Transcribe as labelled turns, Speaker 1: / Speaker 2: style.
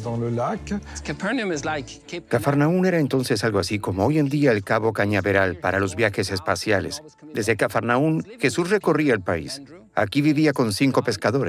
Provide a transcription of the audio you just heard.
Speaker 1: Cafarnaún era entonces algo así como hoy en día el Cabo Cañaveral para los viajes espaciales. Desde Cafarnaún, Jesús recorría el país. Aquí vivía con 5 pescadores.